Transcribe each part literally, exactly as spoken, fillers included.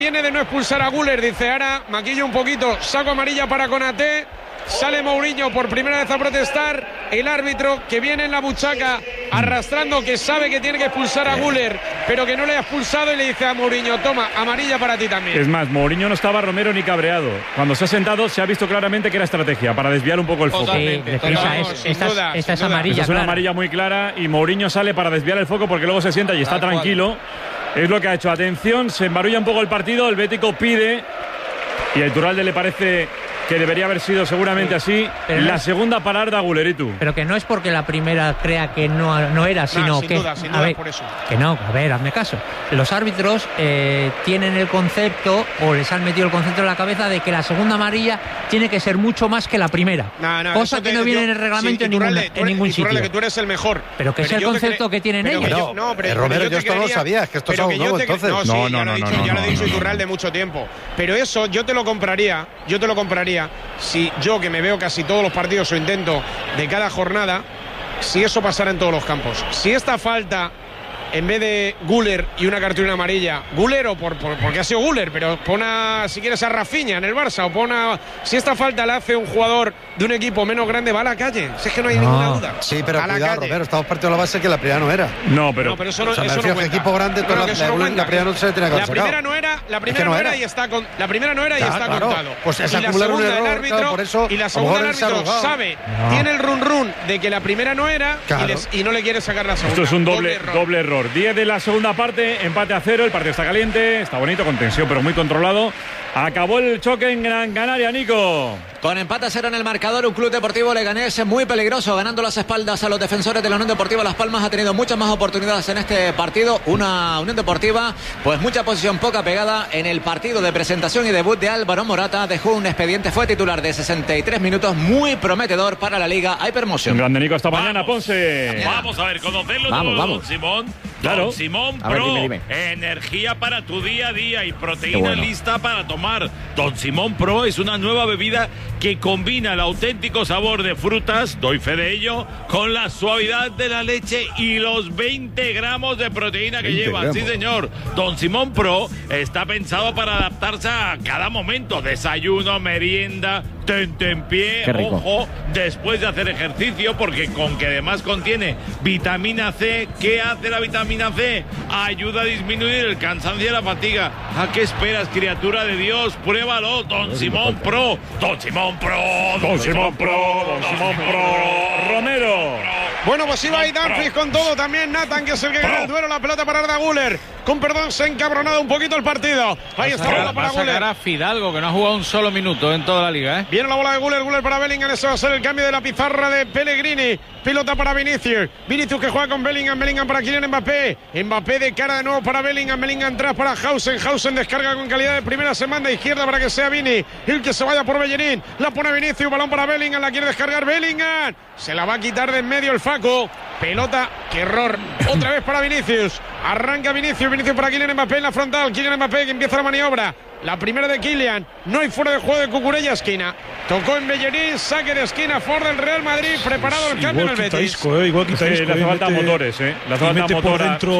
Viene de no expulsar a Güler, dice ahora, maquillo un poquito, saco amarilla para Konaté, sale Mourinho por primera vez a protestar, el árbitro que viene en la buchaca arrastrando, que sabe que tiene que expulsar a Güler, pero que no le ha expulsado y le dice a Mourinho, toma, amarilla para ti también. Es más, Mourinho no estaba Romero ni cabreado, cuando se ha sentado se ha visto claramente que era estrategia, para desviar un poco el foco. Totalmente, Sí, totalmente. Es, esta, duda, esta es amarilla, esta es una clara. amarilla muy clara y Mourinho sale para desviar el foco porque luego se sienta y está Tal tranquilo. cual. Es lo que ha hecho. Atención, se embarulla un poco el partido. El Bético pide y a Iturralde le parece que debería haber sido seguramente así. Pero la no, segunda parar da Guleritu. Pero que no es porque la primera crea que no, no era, sino no, sin que. duda, sin a duda ver, por eso. que no, a ver, hazme caso. Los árbitros eh, tienen el concepto, o les han metido el concepto en la cabeza, de que la segunda amarilla tiene que ser mucho más que la primera. No, no, cosa eso que te- no viene yo- en el reglamento sí, en, ninguna- Iturralde, tú en eres- ningún Iturralde, sitio. que tú eres el mejor. Pero que es el yo te concepto cre- que tienen pero ellos. yo- No, no, pero, eh, pero Romero, yo, yo te esto no lo creería- sabía, es que esto es pero algo yo nuevo, te cre- entonces. No, sí, No, ya no, lo he no, dicho, no, ya lo no, he dicho no, no. Iturralde mucho tiempo. Pero eso yo te lo compraría, yo te lo compraría si yo, que me veo casi todos los partidos o intento de cada jornada, si eso pasara en todos los campos. Si esta falta, en vez de Güler y una cartulina amarilla, Güler o por, por- porque ha sido Güler, pero pon a, si quieres, a Rafinha en el Barça, o pon a, si esta falta la hace un jugador de un equipo menos grande, va a la calle. Si es que no hay No. ninguna duda. Sí, pero a la cuidado, calle. Romero, estamos partiendo de la base que la primera no era. No, pero, No, pero eso no, O sea, me eso no refiero que cuenta. equipo grande, No, toda no, la- que eso la- no la cuenta. primera no se le tenía que haber La sacado. primera no era, la primera que no no era era. y está con, la primera no era y Claro, está claro. contado. Pues es y la acumular un segunda el error, árbitro claro, por eso, y la a lo segunda el mejor él se ha árbitro arrugado. sabe, No. tiene el run run de que la primera no era Claro. y, les- y no le quiere sacar la segunda. esto es un doble, error. doble error. diez de la segunda parte, empate a cero. El partido está caliente, está bonito, con tensión, pero muy controlado. Acabó el choque en Gran Canaria, Nico. Con empate a cero en el marcador, un Club Deportivo Leganés muy peligroso, ganando las espaldas a los defensores de la Unión Deportiva Las Palmas. Ha tenido muchas más oportunidades en este partido. Una Unión Deportiva, pues mucha posición, poca pegada. En el partido de presentación y debut de Álvaro Morata dejó un expediente, fue titular de sesenta y tres minutos, muy prometedor para la Liga Un Hypermotion. grande, Nico, hasta mañana, Vamos. Ponce. Vamos a ver, conocerlo Vamos, todo, vamos. Don Simón. Claro. Don Simón A ver, Pro. dime, dime. Energía para tu día a día y proteína Qué bueno. lista para tomar. Don Simón Pro es una nueva bebida que combina el auténtico sabor de frutas, doy fe de ello, con la suavidad de la leche y los veinte gramos de proteína que veinte lleva. gramos. Sí, señor. Don Simón Pro está pensado para adaptarse a cada momento. Desayuno, merienda, tentempié, Qué rico. ojo, después de hacer ejercicio, porque con que además contiene vitamina C. ¿Qué hace la vitamina C? Ayuda a disminuir el cansancio y la fatiga. ¿A qué esperas, criatura de Dios? Pruébalo, Don Simón Pro. Don Simón Pro. Don Simón Pro, Don Simón Pro. Romero. Bueno, pues iba ahí Danfries con todo, también Nathan, que es el que gana el duelo, la pelota para Arda Güler. Con perdón, se ha encabronado un poquito el partido. Ahí está la bola Va para a sacar Güler. a Fidalgo, que no ha jugado un solo minuto en toda la liga, ¿eh? Viene la bola de Güler, Güler para Bellingham, ese va a ser el cambio de la pizarra de Pellegrini. Pilota para Vinicius, Vinicius que juega con Bellingham, Bellingham para Kylian Mbappé. Mbappé de cara de nuevo para Bellingham, Bellingham atrás para Hausen, Hausen descarga con calidad de primera, se manda a izquierda para que sea Vini. El que se vaya por Bellerín, la pone Vinicius, balón para Bellingham, la quiere descargar Bellingham. Se la va a quitar de en medio el Faco. Pelota, qué error. Otra vez para Vinicius. Arranca Vinicius, Vinicius para Kylian Mbappé en la frontal. Kylian Mbappé que empieza la maniobra. La primera de Kylian. No hay fuera de juego de Cucurella, esquina. Tocó en Bellerín, saque de esquina, Ford del Real Madrid. Preparado el cambio en el Igual quita Betis. Isco, eh, igual Sí, quita Isco. le hace eh, falta mete- motores, ¿eh? Le hace y falta mete por motor a- dentro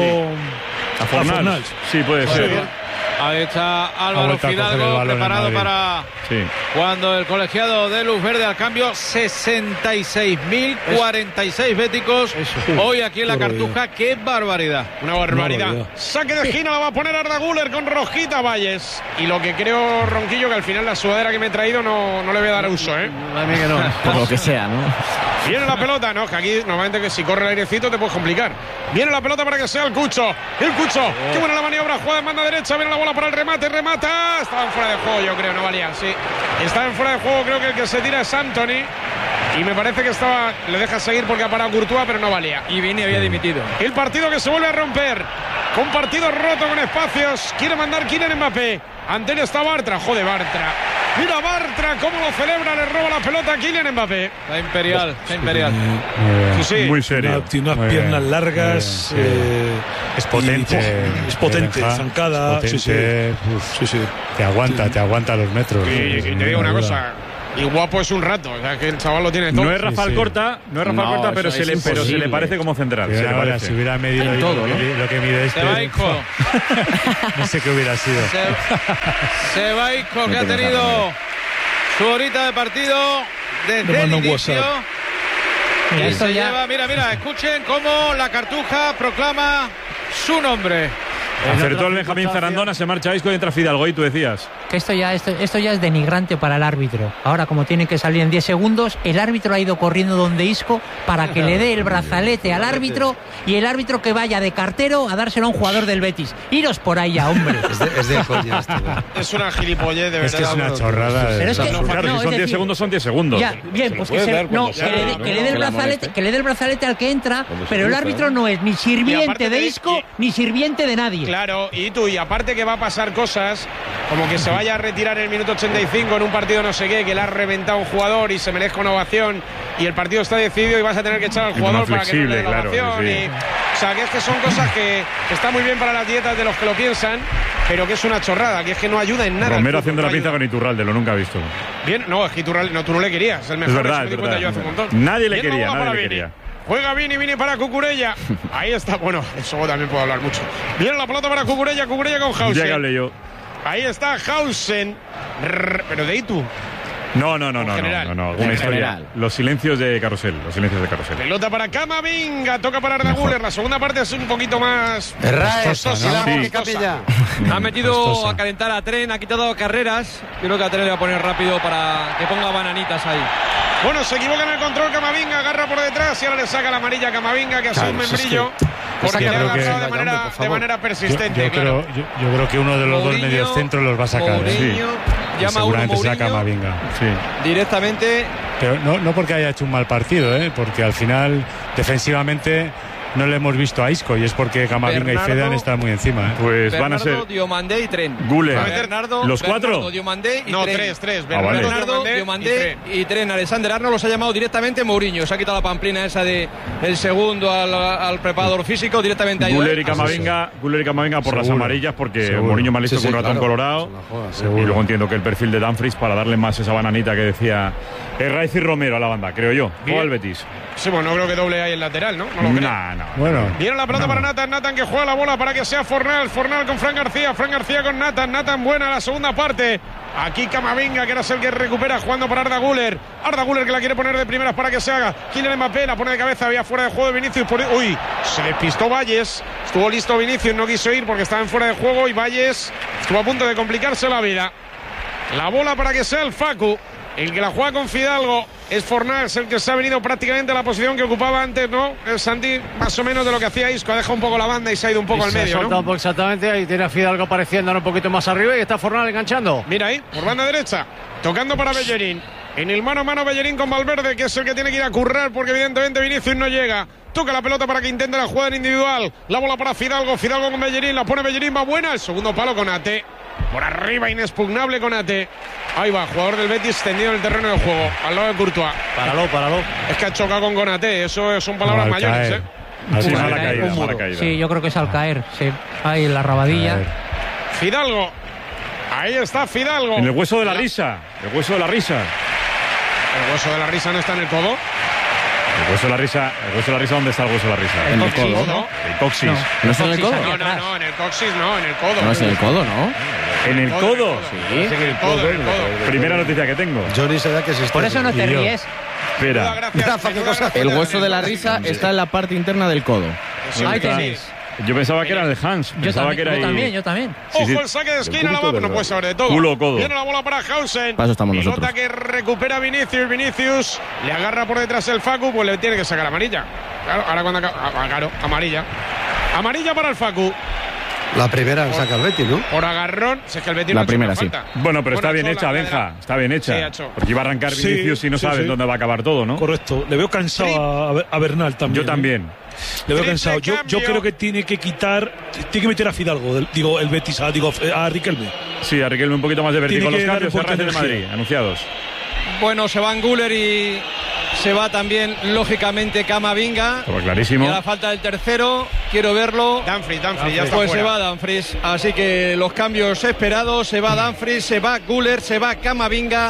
sí. a Fornals. Sí, puede ser. Ahí está Ha Álvaro vuelto a coger el Fidalgo balón en preparado Madrid. para Sí. cuando el colegiado de Luz Verde al cambio. Sesenta y seis mil cuarenta y seis béticos Eso. hoy aquí en la Qué barbaridad. Cartuja. ¡Qué barbaridad! Una barbaridad. barbaridad. Saque de esquina la va a poner Arda Güler con Rojita Valles. Y lo que creo, Ronquillo, que al final la sudadera que me he traído no, no le voy a dar uso, ¿eh? A mí que no. Por lo que sea, ¿no? Viene la pelota, no, que aquí normalmente que si corre el airecito te puedes complicar. Viene la pelota para que sea el Cucho. El Cucho, qué buena la maniobra, juega de banda derecha, viene la bola para el remate, remata. Estaba en fuera de juego, yo creo, no valía, sí. Estaba en fuera de juego, creo que el que se tira es Anthony. Y me parece que estaba, le deja seguir porque ha parado Courtois, pero no valía. Y Vini había dimitido. El partido que se vuelve a romper. Con partido roto con espacios. Quiere mandar Kylian Mbappé. Ante él está Bartra. Joder, Bartra. Mira Bartra cómo lo celebra. Le roba la pelota a Kylian Mbappé. La Imperial, la Imperial. Sí, sí. Muy serio. Una- tiene unas Muy piernas bien. largas. Muy bien, sí. eh, Es potente. y- es potente, Deja- zancada. es Sí, sí. potente. Uf, Sí, sí. te aguanta, te aguanta los metros. Y, y te digo una cosa. Y guapo es un rato, o sea que el chaval lo tiene todo. No es Rafael sí, sí. Corta, no es Rafael No, Corta, pero eso se, es le, pero se le imposible. parece como central. Pero Se le ahora, parece. si hubiera medido En yo todo, lo, que, ¿no? lo que mide este, Sebaico. no sé qué hubiera sido. Se- Sebaico, que ha tenido su horita de partido desde Le el mando un inicio. WhatsApp. Mira, Y esto se ya- lleva, mira, mira, escuchen cómo la Cartuja proclama su nombre. Acertó el Benjamín Zarandona, se marcha Isco y entra Fidalgo. Y tú decías. Que esto ya, esto, esto ya es denigrante para el árbitro. Ahora, como tiene que salir en diez segundos, el árbitro ha ido corriendo donde Isco para que le dé el brazalete al árbitro y el árbitro que vaya de cartero a dárselo a un jugador del Betis. Iros por ahí ya, hombre. Es de, es de coña esto. ¿verdad? Es una gilipollez, de verdad. Es que es una chorrada. Pero es que- No, Claro, no, si es son diez decir, segundos, son diez segundos. Ya, bien, pues que, se, no, que, le, dé- que le dé el brazalete, que le dé el brazalete al que entra, pero el árbitro no es ni Y sirviente aparte de de- Isco y- ni sirviente de nadie. Claro, y tú, y aparte que va a pasar cosas, como que se vaya a retirar en el minuto ochenta y cinco en un partido no sé qué, que le ha reventado un jugador y se merezca una ovación, y el partido está decidido y vas a tener que echar al Y más jugador para que no le dé flexible, la claro, ovación. sí. y- o sea, que es que son cosas que está muy bien para las dietas de los que lo piensan, pero que es una chorrada, que es que no ayuda en nada. al Romero fútbol, haciendo no la pinza ayuda. con Iturralde, lo nunca he visto. Bien, no, es que Iturralde- no, tú no le querías, el Es mejor, verdad, eso me es di cuenta verdad. yo hace un montón. Nadie le Bien, quería, bola nadie para le Vini. quería. Juega Vini, Vini para Cucurella. Ahí está, bueno, eso también puedo hablar mucho. Bien, la pelota para Cucurella, Cucurella con Hausen. Ya que hablé yo. Ahí está Hausen. Rrr, pero de Itu. No, no, no, En no, no, general. no, no, alguna En historia. general. Los silencios de Carrusel, los silencios de Carrusel. Pelota para Camavinga. Toca para Arda Güler. La segunda parte es un poquito más. Erra, costosa, ¿no? ¿no? Que capilla. Ha metido Costosa. a calentar a Tren, ha quitado carreras. Creo que a Tren le va a poner rápido para que ponga bananitas ahí. Bueno, se equivoca en el control Camavinga. Agarra por detrás y ahora le saca la amarilla a Camavinga, que ha sido un Claro, si es membrillo. que- Porque le ha creo que- agarrado de Vaya, hombre, manera, por de favor. manera Yo, persistente. yo claro. creo, yo, yo creo que uno de los dos Mourinho- medios centros los va a sacar. ¿eh? Mourinho Y llama a uno seguramente será Mourinho Camavinga. Sí. directamente. Pero no, no porque haya hecho un mal partido, ¿eh? Porque al final, defensivamente, no le hemos visto a Isco y es porque Camavinga y Bernardo- Fede han estado muy encima. ¿eh? Pues van a Bernardo, ser Diomandé y Tren. Guller. Bernardo, ¿Los cuatro? Bernardo, Diomandé y No, Tren. tres, tres. Ah, vale. Bernardo, Diomandé Diomandé y y Tren. Alexander Arnold los ha llamado directamente Mourinho. Se ha quitado la pamplina esa de el segundo al, al preparador físico directamente ahí. Guller y Camavinga, Guller y Camavinga por las Seguro. amarillas, porque Seguro. Mourinho más listo Sí, que sí, un ratón claro. colorado. Se la juega, sí. Seguro. Y luego entiendo que el perfil de Dumfries para darle más esa bananita que decía Herraiz y Romero a la banda, creo yo. Bien. Juega el Betis. Sí, bueno, no creo que doble ahí el lateral, ¿no? No lo creo. Nah, no. Bueno, Viene la pelota no. para Nathan, Nathan que juega la bola para que sea Fornal, Fornal con Fran García, Fran García con Nathan, Nathan buena la segunda parte. Aquí Camavinga, que era el que recupera jugando para Arda Güler. Arda Güler que la quiere poner de primeras para que se haga. Kylian Mbappé la pone de cabeza, había fuera de juego de Vinicius. Por... Uy, se despistó Valles. Estuvo listo Vinicius, no quiso ir porque estaba en fuera de juego y Valles estuvo a punto de complicarse la vida. La bola para que sea el Facu. El que la juega con Fidalgo es Fornals, el que se ha venido prácticamente a la posición que ocupaba antes, ¿no? El Santi, más o menos de lo que hacía Isco. Ha dejado un poco la banda y se ha ido un poco al medio, ¿no? Exactamente, ahí tiene a Fidalgo apareciendo un poquito más arriba y está Fornal enganchando. Mira ahí, por banda derecha, tocando para Bellerín. En el mano a mano Bellerín con Valverde, que es el que tiene que ir a currar porque evidentemente Vinicius no llega. Toca la pelota para que intente la jugada en individual. La bola para Fidalgo, Fidalgo con Bellerín, la pone Bellerín, va buena. El segundo palo con Ate. Por arriba, inexpugnable con Ate. Ahí va, jugador del Betis extendido en el terreno de juego, al lado de Courtois. Páralo, páralo. Es que ha chocado con Konate, eso son palabras Al mayores, caer. ¿eh? Al Sí, caer. mala caída, un mala muro. caída. Sí, yo creo que es al caer. Sí. Ahí en la rabadilla. Caer. Fidalgo. Ahí está Fidalgo. En el hueso de la risa. El hueso de la risa. El hueso de la risa no está en el codo. El hueso de la risa. El hueso de la risa, ¿dónde está el hueso de la risa? En el coxis, codo. ¿no? El coxis. No. ¿No es en el Coxis codo? aquí No, no, atrás. no, en el coxis no, en el codo. No es en el codo, ¿no? En el codo. Sí. En el codo, en el codo. Primera noticia que tengo. Johnny se da que se está. Por eso no te Y yo. ríes. Espera. Gracias, Rafa, qué menuda cosa. gracia El te hueso dan de la en el risa coxis. está en la parte interna del codo. Sí, Ahí está. tenéis. Yo pensaba que era el Hans. Yo Pensaba también, que era yo ahí. también, yo también. Sí, sí. Ojo el saque de esquina, la bola, no puede saber de todo. Culo o codo. Viene la bola para Hausen. Para eso estamos Pelota nosotros. que recupera Vinicius. Vinicius le agarra por detrás el Facu, pues le tiene que sacar amarilla. Claro, ahora cuando acaba. Ah, claro, amarilla. Amarilla para el Facu. La primera saca el Betis, ¿no? Por agarrón. Si es que el Betis La no ha hecho primera, una sí. falta. Bueno, pero está Bueno, bien ha hecha, la- Benja. la- Está bien hecha. Sí, ha hecho. Porque iba a arrancar Sí, Vinicius y no sí, saben sí. dónde va a acabar todo, ¿no? Correcto. Le veo cansado a, a Bernal también. Yo también. ¿eh? Le veo Triple cansado. Yo, yo cambio. creo que tiene que quitar, tiene que meter a Fidalgo, del- digo, el Betis, a, digo, a Riquelme. Sí, a Riquelme un poquito más de vértigo. Tiene Los que darle cambios un poquito de de Madrid, energía. anunciados. Bueno, se van Guller y se va también, lógicamente, Camavinga. Estaba Y clarísimo. a la falta del tercero, quiero verlo. Dumfries, Dumfries, ya está Pues se fuera. va Dumfries. Así que los cambios esperados. Se va Dumfries, se va Guller, se va Camavinga.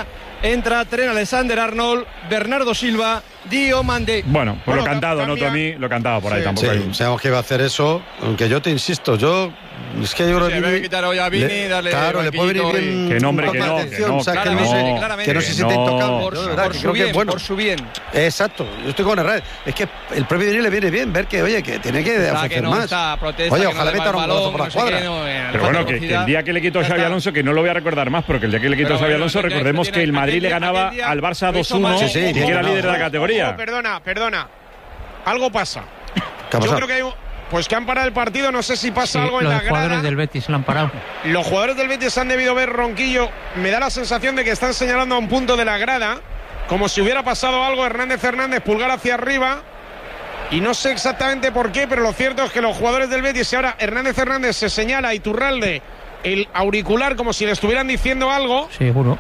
entra Trent Alexander-Arnold, Bernardo Silva, Diomandé. Bueno, pues Bueno, lo cantado, ¿no, cambia- Tommy? Lo cantado por ahí Sí, tampoco. Sí, hay- sabemos que iba a hacer eso, aunque yo te insisto, yo es que yo creo Sí, que había Vini- que quitar hoy a Vini, le- darle claro, le puede venir banquillito bien y- Que no, hombre, un que poco no, de que atención, no, o sea, que no claramente, sé, claramente. que no se Que siente no. intocable. Por, Yo, su- de verdad, por que su creo que bien, es bueno. por su bien. Exacto, yo estoy con Herrera. Es que el propio Vini le viene bien ver que, oye, que tiene que Está, ofrecer que no más. está, protesta, Oye, que no ojalá le va metan el un golazo balón, por la no sé qué, cuadra. no, eh, Pero falta bueno, de que, que velocidad. el día que le quitó Ya Xavi está. Alonso, que no lo voy a recordar más, porque el día que le quitó Pero Xavi bueno, Alonso, tiene- recordemos tiene- que el Madrid aquel le día- ganaba aquel día al Barça lo hizo dos uno mal. Sí, sí, y que tiene era razón. líder de la categoría. Ojo, perdona, perdona. Algo pasa. ¿Qué ha Yo pasado? creo que hay un- pues que han parado el partido, no sé si pasa Sí, algo en los la jugadores grada. del Betis la han parado. Los jugadores del Betis han debido ver Ronquillo. Me da la sensación de que están señalando a un punto de la grada, como si hubiera pasado algo. Hernández Hernández, pulgar hacia arriba. Y no sé exactamente por qué, pero lo cierto es que los jugadores del Betis, y ahora Hernández Hernández se señala a Iturralde el auricular como si le estuvieran diciendo algo. Seguro.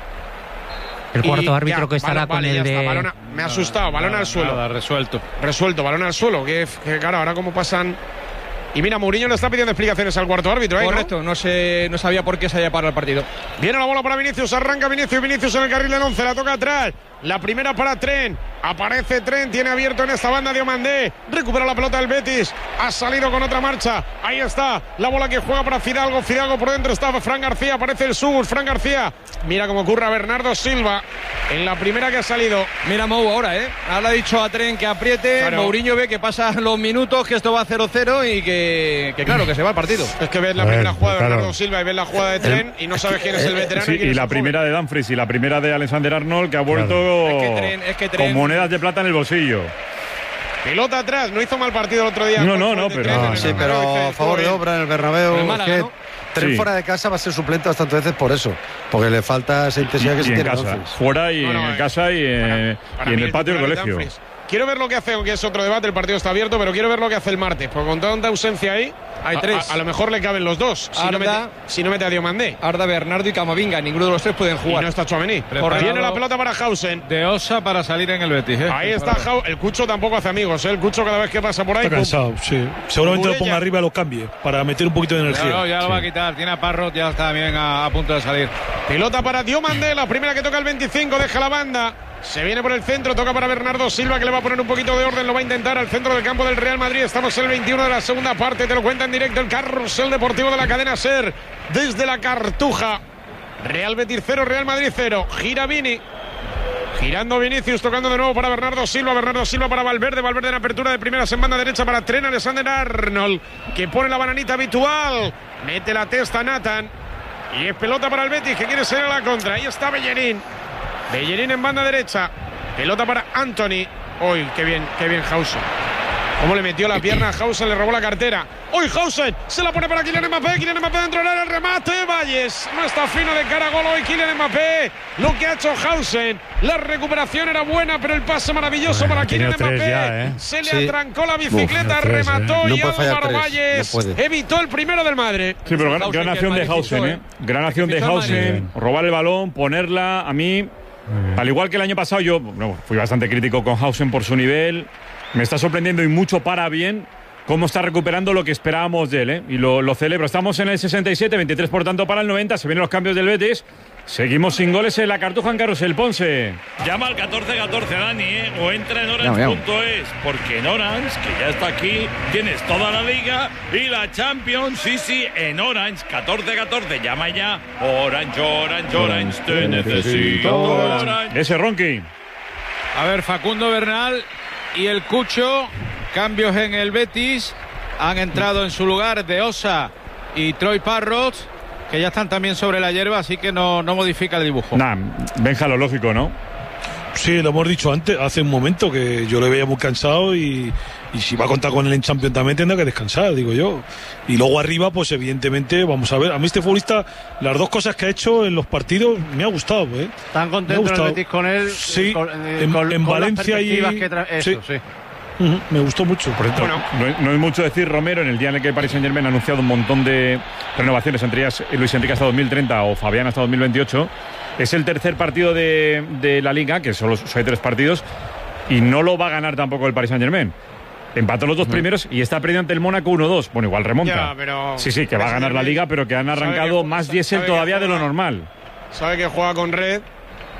El Y cuarto árbitro ya, que estará vale, con vale, el ya está, de... balón a- me ha asustado, balón al suelo. Nada, resuelto. Resuelto, balón al suelo. Que, que claro, ahora cómo pasan. Y mira, Mourinho le está pidiendo explicaciones al cuarto árbitro, ¿eh? ¿no? Correcto, no, sé, no sabía por qué se había parado el partido. Viene la bola para Vinicius, arranca Vinicius, Vinicius en el carril del once, la toca atrás. La primera para Trent, aparece Trent, tiene abierto en esta banda Diomandé, recupera la pelota del Betis, ha salido con otra marcha, ahí está, la bola que juega para Fidalgo, Fidalgo por dentro está Fran García, aparece el Sur, Fran García, mira cómo ocurre a Bernardo Silva, en la primera que ha salido. Mira Mou ahora, ¿eh? Ahora ha dicho a Tren que apriete, Claro. Mourinho ve que pasan los minutos, que esto va cero cero y que, que claro, que se va el partido. Es que ves la A ver, primera jugada de claro. Bernardo Silva y ves la jugada de Trent y no sabes quién es el veterano Sí, y quién y es la el joven. primera de Dumfries y la primera de Alexander Arnold, que ha vuelto Es que Trent- es que Trent- con monedas de plata en el bolsillo. Pelota atrás, no hizo mal partido el otro día. No, no, Fue no, de pero- Trent en No, el Sí, Bernabéu, pero dice, a favor de estuvo obra en el Bernabéu. En el Es Málaga, que ¿no? Trent Sí. fuera de casa va a ser suplente bastantes veces por eso. Porque le falta esa intensidad que Y se en tiene casa, Dumfries. fuera y No, no, en eh, casa y, eh, Para y en mí el patio del titular es colegio. Dumfries. Quiero ver lo que hace, aunque es otro debate, el partido está abierto, pero quiero ver lo que hace el martes, porque con tanta ausencia ahí, Hay a- tres. A, a lo mejor le caben los dos, si, no Arda. mete, si no mete a Diomandé. Arda, Bernardo y Camavinga, ninguno de los tres pueden Y jugar. no está Tchouaméni. Preparado. Viene la pelota para Hausen. De Osa para salir en el Betis. ¿eh? Ahí está Hau- el Cucho tampoco hace amigos, ¿eh? El Cucho cada vez que pasa por ahí. Está pum. cansado, sí. Seguramente lo Murella. ponga arriba y lo cambie para meter un poquito de energía. No, no, ya lo Sí. va a quitar. Tiene a Parrot, ya está bien a, a punto de salir. Pelota para Diomandé, la primera que toca el veinticinco, deja la banda. Se viene por el centro, toca para Bernardo Silva, que le va a poner un poquito de orden, lo va a intentar al centro del campo del Real Madrid. Estamos en el veintiuno de la segunda parte, te lo cuenta en directo el carrusel deportivo de la cadena SER, desde la Cartuja. Real Betis cero, Real Madrid cero. Gira Vini. Girando Vinicius, tocando de nuevo para Bernardo Silva. Bernardo Silva para Valverde. Valverde en apertura de primeras en banda derecha para Trent Alexander Arnold, que pone la bananita habitual. Mete la testa Nathan. Y es pelota para el Betis, que quiere ser a la contra. Ahí está Bellerín. Bellerín en banda derecha. Pelota para Anthony. Uy, qué bien, qué bien Hausen. Cómo le metió la pierna a Hausen, le robó la cartera. ¡Uy, Hausen! Se la pone para Kylian Mbappé. Kylian Mbappé dentro del área, el remate. Valles. No está fino de cara a gol hoy Kylian Mbappé. Lo que ha hecho Hausen. La recuperación era buena, pero el pase maravilloso Bueno, para ha tenido Kylian tres Mbappé. ya, ¿eh? Se le Sí. atrancó la bicicleta, Uf, tres, remató ¿eh? No y puede fallar Álvaro tres, Valles no puede. evitó el primero del Madrid. Sí, pero gran, Hausen, gran que acción el de Madrid fichó, Hausen, ¿eh? ¿eh? Gran acción de Fichó al Madrid. Hausen. Robar el balón, ponerla. A mí, al igual que el año pasado, yo no, fui bastante crítico con Hausen por su nivel. Me está sorprendiendo y mucho para bien cómo está recuperando lo que esperábamos de él, ¿eh? Y lo, lo celebro. Estamos en el sesenta y siete, veintitrés por tanto para el noventa. Se vienen los cambios del Betis. Seguimos sin goles en la Cartuja en Carrusel. Ponce. Llama al catorce catorce, Dani, ¿eh? O entra en orange punto es, porque en Orange, que ya está aquí, tienes toda la liga y la Champions, sí, sí, en Orange, catorce catorce, llama ya. Orange, Orange, Orange, te necesito. Orange. Ese Ronqui. A ver, Facundo Bernal y el Cucho. Cambios en el Betis. Han entrado en su lugar De Osa y Troy Parrot, que ya están también sobre la hierba, así que no, no modifica el dibujo. Nah, Benja, lo lógico, ¿no? Sí, lo hemos dicho antes, hace un momento, que yo le veía muy cansado y, y si va a contar con él en Champions también tendrá que descansar, digo yo. Y luego arriba, pues evidentemente, vamos a ver. A mí este futbolista, las dos cosas que ha hecho en los partidos, me ha gustado, ¿eh? Están Me ha contentos en gustado. el Betis con él. Sí, eh, con, eh, en- con- en con las Valencia y- perspectivas que tra- Eso, sí. sí. Ujú, me gustó mucho. Por cierto, no, es- no es mucho decir, Romero, en el día en el que Paris Saint-Germain ha anunciado un montón de renovaciones, entre ellas Luis Enrique hasta dos mil treinta o Fabián hasta dos mil veintiocho. Es el tercer partido de, de la Liga, que solo hay tres partidos, y no lo va a ganar tampoco el Paris Saint-Germain. Empató los dos primeros y está perdiendo ante el Mónaco uno dos. Bueno, igual remonta. Ya, pero- Sí, sí, que va a ganar la Liga, pero que han Sabe arrancado que- más diésel sabe que todavía de lo juega- normal. Sabe que juega con red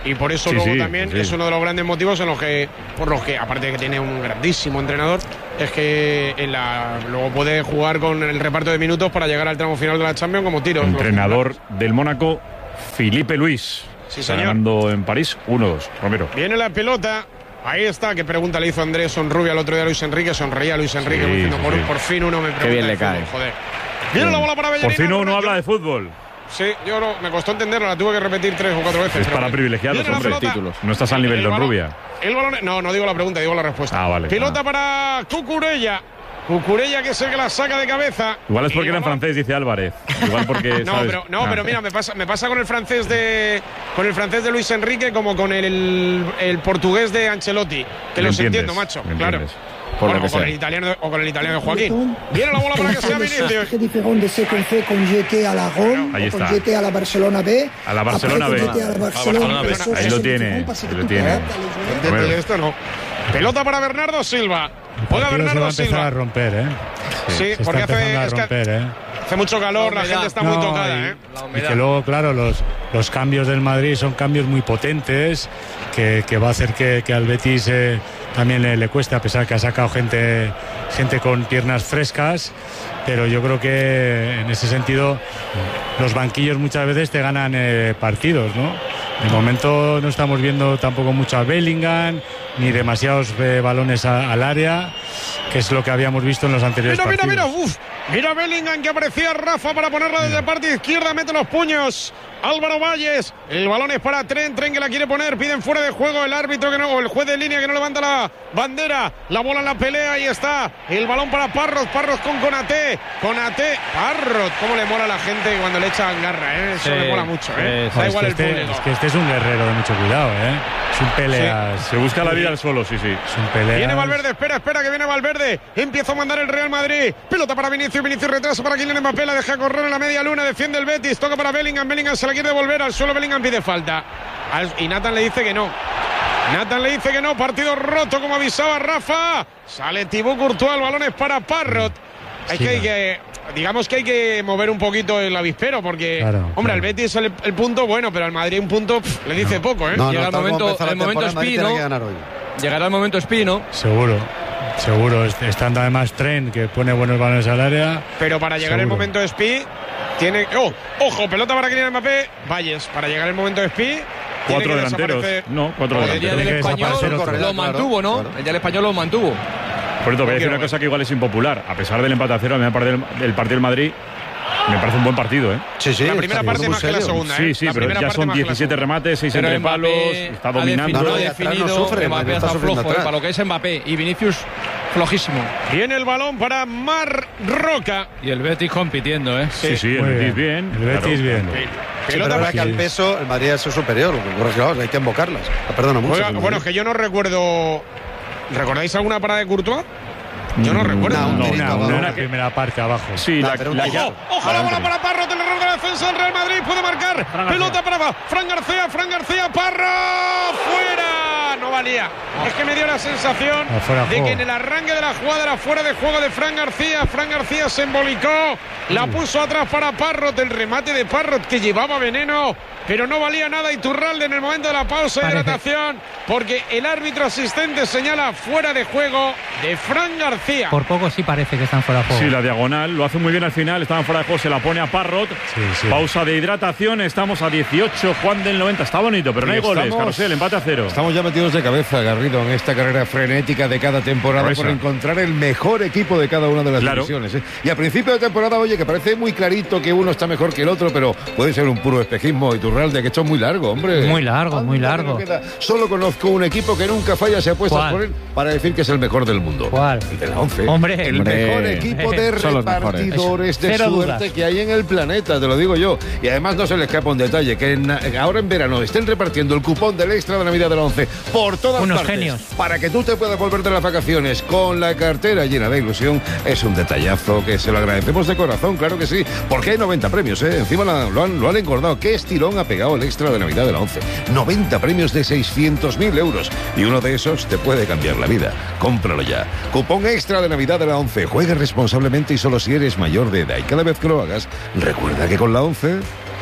y por eso Sí, luego sí, también sí. es uno de los grandes motivos en los que, por los que, aparte de que tiene un grandísimo entrenador, es que en la, luego puede jugar con el reparto de minutos para llegar al tramo final de la Champions como tiro. Entrenador del Mónaco, Filipe Luis. Sí, Está señor. ganando en París uno dos. Romero. Viene la pelota. Ahí está, qué pregunta le hizo Andrés Sonrubia el otro día a Luis Enrique. Sonreía Luis Enrique Sí, diciendo, sí, por, sí. por fin uno me pregunta. bien le de fútbol, cae. Joder. Viene la bola para Bellerín. Por fin uno habla de fútbol. Sí, yo no, me costó entenderlo, la tuve que repetir tres o cuatro veces. Es pero para bueno. privilegiados, Viene la hombre. pelota. Títulos. No estás al nivel El de balón- Rubia. El balón, no, no digo la pregunta, digo la respuesta. Ah, vale. Pelota Ah. para Cucurella. Cucurella que es el que la saca de cabeza. Igual es Y porque era en balón- francés, dice Álvarez. Igual porque. No, ¿sabes? pero, no Ah. pero mira, me pasa, me pasa con el francés de con el francés de Luis Enrique como con el, el portugués de Ancelotti. Que Me los entiendes, entiendo, macho. me Claro. entiendes. Por Bueno, lo que o, con sea. el italiano de, o con el italiano de Joaquín. Viene la bola para que sea Vinicius. Très différent de ce qu'on fait quand j'étais à la Rome, Ahí quand está. j'étais à la Barcelona B. A la Barcelona Après, B. quand j'étais à la Barcelona Barcelona B. B, eso Ahí es lo diferente tiene. parce que Ahí lo tú te tiene. adaptas a los jugadores. Entiéndele Bueno. esto, no. Pelota para Bernardo Silva. El Juega partido se va a Bernardo empezar Silva. a romper, ¿eh? Sí, Se está porque hace, empezando a es que romper, ¿eh? hace mucho calor, la, La humedad. gente está muy No, tocada, y, ¿eh? La y humedad. que luego, claro, los, los cambios del Madrid son cambios muy potentes que, que va a hacer que, que al Betis eh, también le, le cueste, a pesar que ha sacado gente, gente con piernas frescas, pero yo creo que en ese sentido los banquillos muchas veces te ganan eh, partidos, ¿no? De momento no estamos viendo tampoco mucho a Bellingham, ni demasiados eh, balones a- al área, que es lo que habíamos visto en los anteriores Mira, mira, partidos. mira, uf. Mira Bellingham que aparecía Rafa para ponerla desde parte izquierda, mete los puños. Álvaro Valles, el balón es para Tren, Tren que la quiere poner, piden fuera de juego el árbitro que no, o el juez de línea que no levanta la bandera, la bola en la pelea, ahí está, el balón para Parros, Parros con Konaté, Konaté, Parros, cómo le mola a la gente cuando le echan garra, ¿eh? Eso Sí, le mola mucho, ¿eh? sí, Da es, igual que el este, público. es que este es un guerrero de mucho cuidado, ¿eh? Es un peleas. Se busca la vida al suelo, sí, sí. Es un peleas. Viene Valverde, espera, espera que viene Valverde. Empieza a mandar el Real Madrid. Pelota para Vinicius, Vinicius retrasa para Kylian Mbappé, la deja correr en la media luna, defiende el Betis, toca para Bellingham, Bellingham se la quiere devolver al suelo, Bellingham pide falta. Al- y Nathan le dice que no. Nathan le dice que no, partido roto como avisaba Rafa. Sale Thibaut Courtois, el balón es para Parrot. Hay Sí, que, hay no. que, digamos que hay que mover un poquito el avispero porque, Claro, hombre, claro. al Betis el, el punto bueno, pero al Madrid un punto pff, le dice poco, ¿eh? No, Llega no, el tal como momento- empezó la el momento temporada, Madrid Espino. tiene que ganar hoy. Llegará el momento Espino. Seguro, seguro. Est- Estando además Tren, que pone buenos balones al área. Pero para llegar el Seguro. momento de Spi, tiene. ¡Oh! ¡Ojo! Pelota para Kylian Mbappé. Valles, para llegar el momento de Spi. tiene Cuatro que delanteros. desaparecer. No, cuatro El día delanteros. del Tiene que español desaparecer otro. lo Claro, mantuvo, ¿no? claro. El día del español lo mantuvo. Por eso, voy a decir quiero una ver. cosa que igual es impopular. A pesar del empate a cero, a mí me parece el, el partido del Madrid me parece un buen partido, ¿eh? Sí, sí. La primera está parte muy más que la serio. segunda, ¿eh? Sí, sí, La pero primera ya parte son más que la diecisiete segunda. remates, seis Pero entre palos, Mbappé está ha dominando. definido, No, no, y ha atrás no definido, sufre, Mbappé Madrid está está sufriendo flojo, ¿eh? atrás. Para lo que es Mbappé y Vinicius, flojísimo. Viene el balón para Mar Roca. Y el Betis compitiendo, ¿eh? Sí, sí, el Muy Betis bien. El Betis claro. bien. Sí, pero Pelota es verdad para que al peso el Madrid es superior. Lo que ocurre es que, claro, hay que invocarlas. Ah, perdona mucho. Juega- el bueno, es Madrid. que yo no recuerdo. ¿Recordáis alguna parada de Courtois? Yo no Mm, recuerdo. no, Una, tirito una, abajo. una primera parte abajo. Sí, Nah, la, pero un la- poco- ya- ¡Ojo! ¡Ojo la bola para Parro! El error de la defensa del Real Madrid. Puede marcar. Pelota para Fran García. Fran García. Parro. ¡Fuera! No valía. Es que me dio la sensación Ah, fuera de de juego. que en el arranque de la jugada era fuera de juego de Fran García. Fran García se embolicó. La puso atrás para Parrot. El remate de Parrot que llevaba veneno. Pero no valía nada Iturralde en el momento de la pausa de Parece. hidratación. Porque el árbitro asistente señala fuera de juego de Fran García. Por poco sí parece que están fuera de juego. Sí, la diagonal lo hace muy bien al final. Estaban fuera de juego, se la pone a Parrot. Sí, sí. Pausa de hidratación. Estamos a dieciocho. Juan del noventa. Está bonito, pero no Y hay goles. estamos- Carrusel, empate a cero. Estamos ya metidos de cabeza, Garrido, en esta carrera frenética de cada temporada Por eso. por encontrar el mejor equipo de cada una de las Claro. divisiones. ¿eh? Y a principio de temporada, oye, que parece muy clarito que uno está mejor que el otro, pero puede ser un puro espejismo. Iturralde, que esto es muy largo, hombre. Muy largo, muy Anda, largo. que no queda. Solo conozco un equipo que nunca falla, se apuesta ¿Cuál? por él para decir que es el mejor del mundo. ¿Cuál? El de la once. Hombre. el Hombre. mejor equipo de Son los mejores. repartidores de Cero suerte dudas. que hay en el planeta, te lo digo yo. Y además no se le escapa un detalle, que en- ahora en verano estén repartiendo el cupón del extra de Navidad de la once por todas Unos partes. genios. Para que tú te puedas volver de las vacaciones con la cartera llena de ilusión, es un detallazo que se lo agradecemos de corazón, claro que sí. Porque hay noventa premios, ¿eh? Encima la- lo, han, lo han engordado. ¿Qué estirón ha pegado el extra de Navidad de la once? noventa premios de seiscientos mil euros. Y uno de esos te puede cambiar la vida. Cómpralo ya. Cupón extra de Navidad de la once. Juegue responsablemente y solo si eres mayor de edad. Y cada vez que lo hagas, recuerda que con la once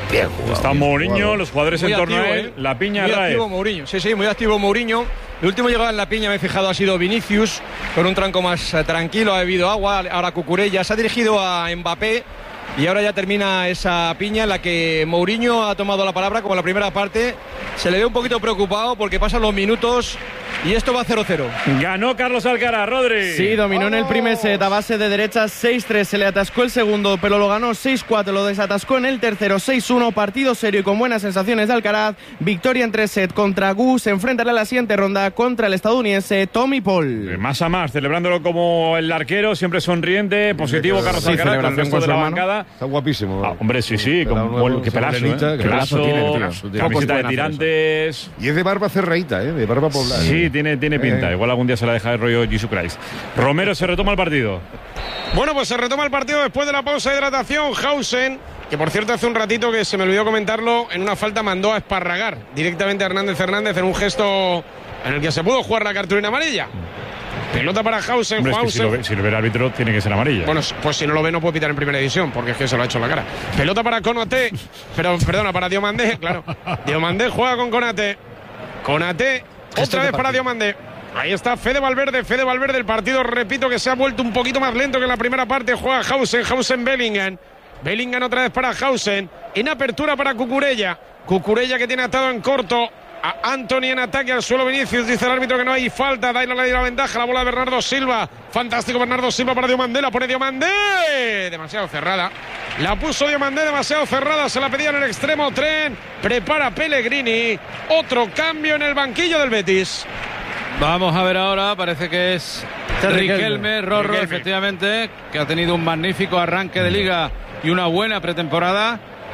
Bien jugado. Está Mourinho, los jugadores Muy en torno activo, a él, ¿eh? la piña, Muy Raed. activo Mourinho, sí, sí, muy activo Mourinho. El último llegado en la piña, me he fijado, ha sido Vinicius, con un tranco más eh, tranquilo, ha bebido agua, ahora Cucurella, se ha dirigido a Mbappé y ahora ya termina esa piña en la que Mourinho ha tomado la palabra como en la primera parte. Se le ve un poquito preocupado porque pasan los minutos y esto va cero cero. Ganó Carlos Alcaraz, Rodri. Sí, dominó en el primer set a base de derechas seis tres, se le atascó el segundo, pero lo ganó seis cuatro, lo desatascó en el tercero seis uno, partido serio y con buenas sensaciones de Alcaraz, victoria en tres sets contra Gu, se enfrentará a la siguiente ronda contra el estadounidense Tommy Paul. Más a más, celebrándolo como el arquero, siempre sonriente, positivo Carlos Sí, Alcaraz, con el resto con de su la hermano. bancada. Está guapísimo. Ah, hombre, sí, sí, con nuevo, buen- qué pelazo, morenita, ¿eh? qué Pelazo, pelazo tiene, tío. camiseta de Buenazo tirantes. Y es de barba cerradita, ¿eh? De barba poblada. Sí, tiene, tiene pinta. Eh. Igual algún día se la deja de rollo Jesus Christ. Romero, se retoma el partido. Bueno, pues se retoma el partido después de la pausa de hidratación. Hausen, que por cierto hace un ratito que se me olvidó comentarlo, en una falta mandó a esparragar directamente a Hernández Hernández en un gesto en el que se pudo jugar la cartulina amarilla. Pelota para Hausen. Hombre, es que Hausen. si, lo ve, si lo ve el árbitro, tiene que ser amarilla. Bueno, pues si no lo ve no puede pitar en primera división, porque es que se lo ha hecho en la cara. Pelota para Konaté, pero perdona, para Diomandé, claro. Diomandé juega con Konaté. Konaté, otra vez para Diomandé. Ahí está Fede Valverde, Fede Valverde, el partido, repito, que se ha vuelto un poquito más lento que en la primera parte. Juega Hausen, Hausen Bellingham. Bellingham otra vez para Hausen. En apertura para Cucurella. Cucurella que tiene atado en corto a Anthony en ataque al suelo. Vinicius dice el árbitro que no hay falta. Daila le dio la ventaja. La bola de Bernardo Silva. Fantástico Bernardo Silva para Diomandé. La pone Diomandé. Demasiado cerrada. La puso Diomandé demasiado cerrada. Se la pedía en el extremo. Tren. Prepara Pellegrini. Otro cambio en el banquillo del Betis. Vamos a ver ahora, parece que es Riquelme, Rorro, Riquelme. efectivamente, que ha tenido un magnífico arranque de liga y una buena pretemporada.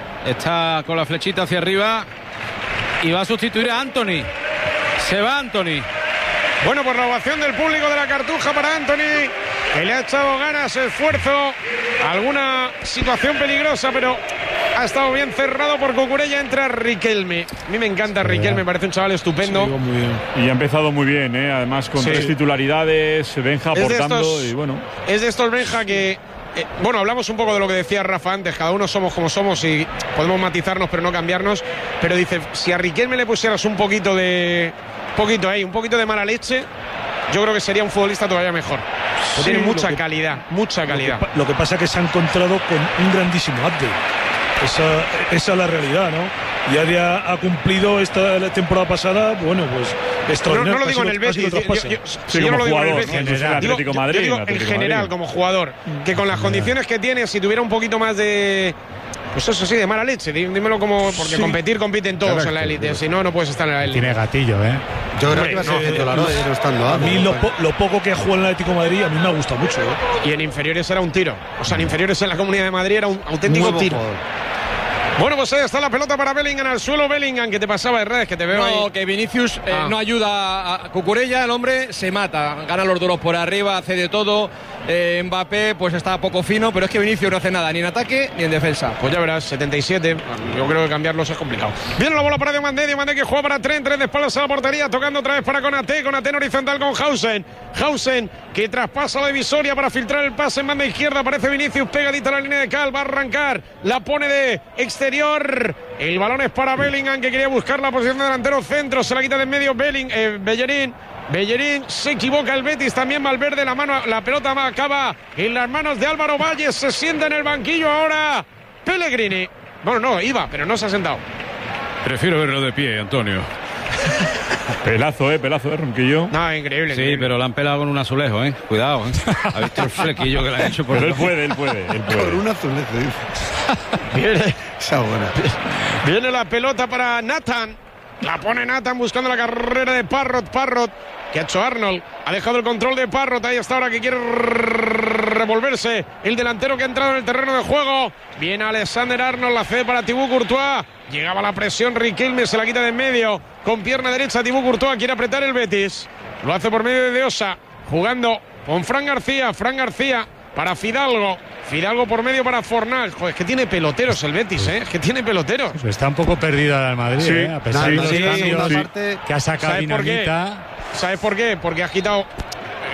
Está con la flechita hacia arriba y va a sustituir a Anthony. Se va Anthony. Bueno, por la ovación del público de la Cartuja para Anthony, que le ha echado ganas, esfuerzo, alguna situación peligrosa, pero ha estado bien cerrado por Cucurella. Entra Riquelme. A mí me encanta Riquelme, me parece un chaval estupendo. Y ha empezado muy bien, ¿eh? Además con Sí. tres titularidades, Benja Es de aportando estos- y bueno. Es de estos Benja que, eh, bueno, hablamos un poco de lo que decía Rafa antes, cada uno somos como somos y podemos matizarnos pero no cambiarnos, pero dice, si a Riquelme le pusieras un poquito de, poquito ahí, un poquito de mala leche, yo creo que sería un futbolista todavía mejor. Sí, Tiene lo mucha que- calidad, mucha Lo que, calidad. pa- lo que pasa es que se ha encontrado con un grandísimo update. Esa, esa es la realidad, ¿no? Ya, ya ha cumplido esta la temporada pasada, bueno, pues No, extraordinario. no lo digo en casi el lo- casi Betis, lo yo, traspasa. yo- Sí, si yo como no lo digo en el jugador, Betis, ¿no? Es el digo- Atlético yo Madrid, digo el en Atlético general Madrid. como jugador, que con las condiciones que tiene, si tuviera un poquito más de, pues eso sí, de mala leche, dí- dímelo como, porque Sí. competir compiten todos Correcto, en la élite, correcto. si no, no puedes estar en la élite. Tiene gatillo, ¿eh? Yo creo Hombre, que iba a ser no, titular hoy, no estando A mí Adri. lo, po- lo poco que juega en el Atlético de Madrid a mí me ha gustado mucho, ¿eh? Y en inferiores era un tiro, o sea, en inferiores en la Comunidad de Madrid era un auténtico Nuevo tiro. jugador. Bueno, pues ahí está la pelota para Bellingham al suelo. Bellingham, que te pasaba de redes, que te veo No, ahí. que Vinicius eh, Ah. no ayuda a Cucurella, el hombre se mata, gana los duros por arriba, hace de todo. Eh, Mbappé pues está poco fino, pero es que Vinicius no hace nada, ni en ataque ni en defensa. Pues ya verás, setenta y siete. Yo creo que cambiarlos es complicado. Viene la bola para Diomandé. Diomandé que juega para Tren. Tren de espaldas a la portería. Tocando otra vez para Konaté. Konaté en horizontal con Hausen. Hausen que traspasa la divisoria para filtrar el pase en banda izquierda. Aparece Vinicius pegadita a la línea de cal. Va a arrancar. La pone de exterior. El balón es para Bellingham, que quería buscar la posición de delantero centro. Se la quita de en medio Belling, eh, Bellerín. Bellerín, se equivoca el Betis, también Valverde, la mano, la pelota acaba en las manos de Álvaro Valles, se sienta en el banquillo ahora Pellegrini. Bueno, no, iba, pero no se ha sentado. Prefiero verlo de pie, Antonio. Pelazo, eh, pelazo, eh, Ronquillo. No, increíble. Sí, increíble. pero la han pelado con un azulejo, ¿eh? Cuidado, ¿eh? ¿Ha visto el flequillo que le han hecho por Pero él debajo? puede, él puede, él Por puede. un azulejo, dice. Viene, Esa buena. viene la pelota para Nathan. La pone Nathan buscando la carrera de Parrot. Parrot, que ha hecho Arnold. Ha dejado el control de Parrot. Ahí está ahora que quiere revolverse el delantero que ha entrado en el terreno de juego. Viene Alexander Arnold, la cede para Thibaut Courtois. Llegaba la presión, Riquelme se la quita de en medio. Con pierna derecha Thibaut Courtois quiere apretar el Betis. Lo hace por medio de Deosa. Jugando con Fran García. Fran García para Fidalgo. Fidalgo por medio para Fornal. Joder, es que tiene peloteros el Betis, ¿eh? Es que tiene peloteros. Pues está un poco perdida el Madrid, Sí. ¿eh? A pesar Sí, de los sí, cambios sí. que ha sacado ¿Sabes por qué? Dinamita. ¿Sabes por qué? Porque ha quitado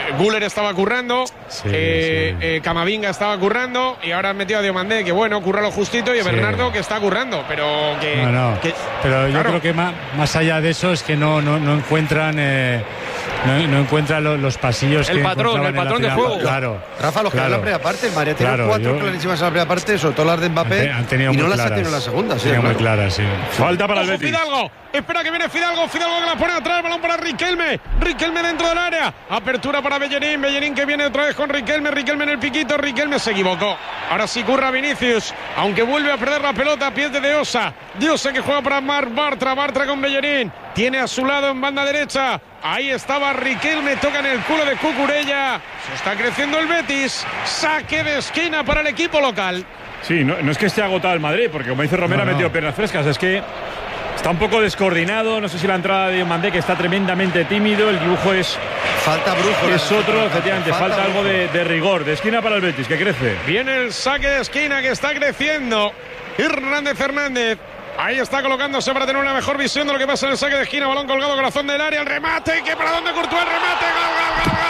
Guller estaba currando, Sí, eh, sí. eh, Camavinga estaba currando y ahora han metido a Diomandé, que bueno, curra lo justito, y a Sí. Bernardo, que está currando, pero que... No, no. que- Pero yo claro. creo que más, más allá de eso es que no, no, no encuentran eh, no, no encuentran lo- los pasillos El que patrón, encontraban el en la patrón de primera juego. parte. Claro. Rafa, los que claro. en la primera parte, el María tiene Claro, cuatro yo- clarísimas en la primera parte, sobre todo las de Mbappé, Han, te- han tenido y no muy las ha claras. tenido en la segunda. Sí, Tenían muy claro. claras, sí. Falta para el Ojo, Betis. Fidalgo, espera que viene Fidalgo, Fidalgo que la pone atrás, balón para Riquelme, Riquelme dentro del área, apertura para Bellerín, Bellerín que viene otra vez con Riquelme, Riquelme en el piquito, Riquelme se equivocó, ahora sí curra Vinicius, aunque vuelve a perder la pelota a pies de De Osa, De Osa que juega para Marc Bartra, Bartra con Bellerín, tiene a su lado en banda derecha, ahí estaba Riquelme, toca en el culo de Cucurella, se está creciendo el Betis, saque de esquina para el equipo local. Sí, no, no es que esté agotado el Madrid, porque como dice Romero, No, no. ha metido piernas frescas. Es que está un poco descoordinado. No sé si la entrada de Diomandé, que está tremendamente tímido. El dibujo es, Falta brújula. es otro, efectivamente. Falta, algo de, de rigor, de esquina para el Betis, que crece. Viene el saque de esquina que está creciendo. Hernández Hernández. Ahí está colocándose para tener una mejor visión de lo que pasa en el saque de esquina. Balón colgado, corazón del área. El remate. Que para dónde Courtois el remate. Gol, gol, gol, gol.